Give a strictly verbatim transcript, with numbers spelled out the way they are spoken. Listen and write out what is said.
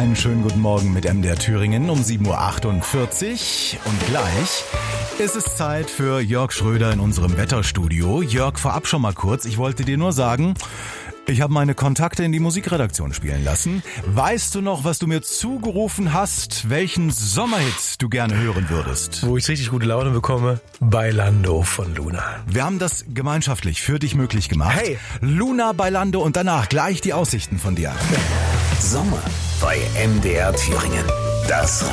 Einen schönen guten Morgen mit M D R Thüringen um sieben Uhr achtundvierzig. Und gleich ist es Zeit für Jörg Schröder in unserem Wetterstudio. Jörg, vorab schon mal kurz. Ich wollte dir nur sagen, ich habe meine Kontakte in die Musikredaktion spielen lassen. Weißt du noch, was du mir zugerufen hast, welchen Sommerhit du gerne hören würdest? Wo ich richtig gute Laune bekomme? Bailando von Luna. Wir haben das gemeinschaftlich für dich möglich gemacht. Hey! Luna, Bailando und danach gleich die Aussichten von dir. Sommer bei M D R Thüringen. Das